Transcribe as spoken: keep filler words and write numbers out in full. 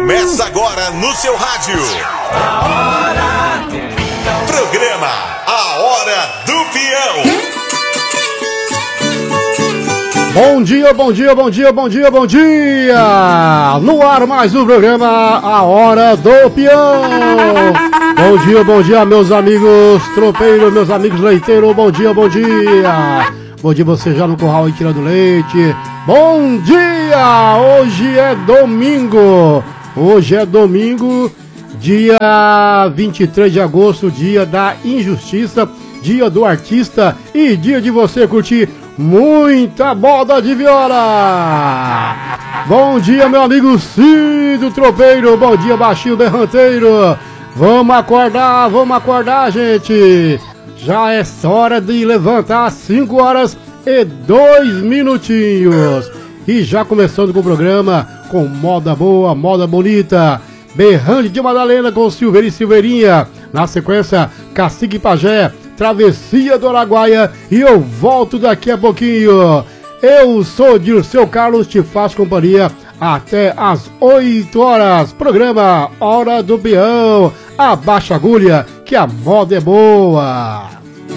Começa agora no seu rádio. A hora do peão. Programa A Hora do Peão. Bom dia, bom dia, bom dia, bom dia, bom dia! No ar mais um programa A Hora do Peão. Bom dia, bom dia, meus amigos tropeiros, meus amigos leiteiros, bom dia, bom dia! Bom dia você já no curral e tirando leite. Bom dia! Hoje é domingo. Hoje é domingo, dia vinte e três de agosto, dia da injustiça, dia do artista e dia de você curtir muita moda de viola. Bom dia, meu amigo Cido Tropeiro. Bom dia, baixinho berranteiro. Vamos acordar, vamos acordar, gente. Já é hora de levantar às cinco horas e dois minutinhos. E já começando com o programa, com moda boa, moda bonita. Berrante de Madalena com Silveira e Silveirinha. Na sequência, Cacique e Pajé, Travessia do Araguaia. E eu volto daqui a pouquinho. Eu sou Dirceu Carlos, te faço companhia até às oito horas. Programa Hora do Peão. Abaixa a agulha, que a moda é boa.